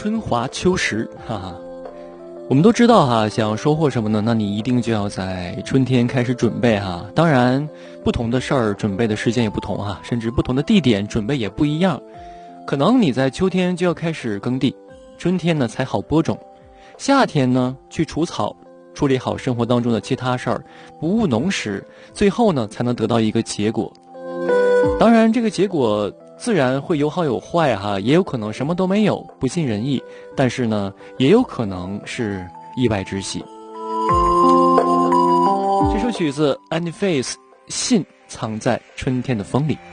春华秋实，哈哈。我们都知道哈，想收获什么呢？那你一定就要在春天开始准备哈。当然，不同的事儿准备的时间也不同哈，甚至不同的地点准备也不一样。可能你在秋天就要开始耕地，春天呢才好播种，夏天呢去除草，处理好生活当中的其他事儿，不务农时，最后呢才能得到一个结果。当然，这个结果自然会有好有坏哈，也有可能什么都没有，不尽人意，但是呢也有可能是意外之喜。这首曲子 Annie Face 信藏在春天的风里。